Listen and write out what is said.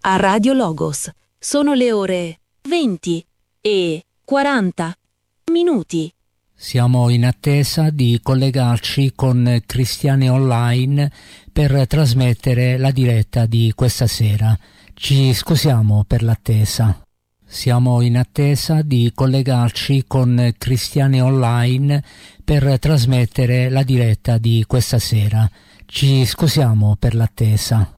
a Radio Logos. Sono le ore 20:40. Siamo in attesa di collegarci con Cristiane Online per trasmettere la diretta di questa sera. Ci scusiamo per l'attesa. Siamo in attesa di collegarci con Cristiane Online per trasmettere la diretta di questa sera. Ci scusiamo per l'attesa.